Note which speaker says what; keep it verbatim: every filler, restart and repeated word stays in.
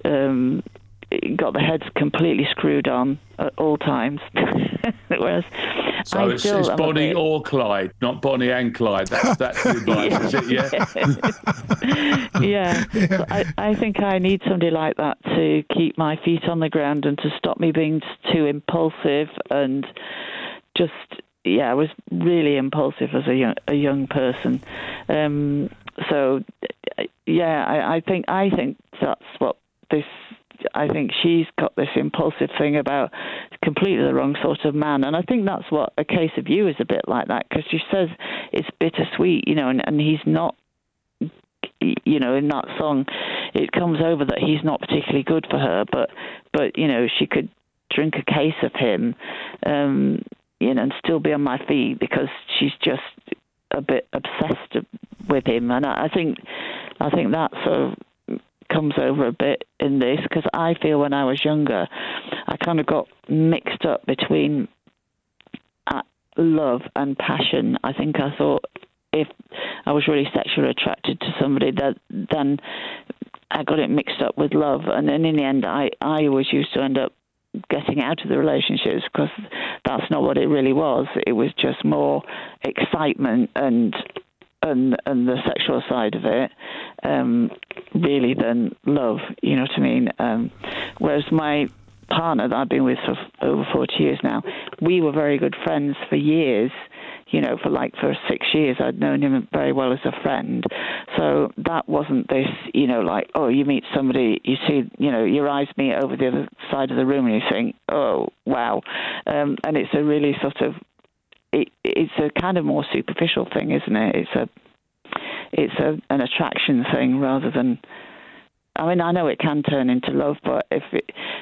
Speaker 1: um, got the heads completely screwed on at all times. Whereas
Speaker 2: so
Speaker 1: I
Speaker 2: it's,
Speaker 1: still
Speaker 2: it's
Speaker 1: am a
Speaker 2: Bonnie
Speaker 1: bit...
Speaker 2: or Clyde, not Bonnie and Clyde. That's that's the advice, is it?
Speaker 1: Yeah. yeah.
Speaker 3: Yeah.
Speaker 1: So I, I think I need somebody like that to keep my feet on the ground and to stop me being too impulsive and just... Yeah, I was really impulsive as a young, a young person. Um, so, yeah, I, I think I think that's what this... I think she's got this impulsive thing about completely the wrong sort of man. And I think that's what A Case of You is a bit like that, because she says it's bittersweet, you know, and, and he's not, you know, in that song, it comes over that he's not particularly good for her, but, but you know, she could drink a case of him, um, you know, and still be on my feet because she's just a bit obsessed with him. And I, I think, I think that sort of comes over a bit in this, because I feel when I was younger, I kind of got mixed up between uh, love and passion. I think I thought if I was really sexually attracted to somebody, that then I got it mixed up with love, and then in the end, I, I always used to end up getting out of the relationships because that's not what it really was. It was just more excitement and and and the sexual side of it, um, really, than love, you know what I mean? Um, whereas my partner that I've been with for over forty years now, we were very good friends for years, you know, for like for six years. I'd known him very well as a friend. So that wasn't this, you know, like, oh, you meet somebody, you see, you know, your eyes meet over the other side of the room and you think, oh, wow. Um, and it's a really sort of, It, it's a kind of more superficial thing, isn't it? It's a, it's a, an attraction thing rather than. I mean, I know it can turn into love, but if it,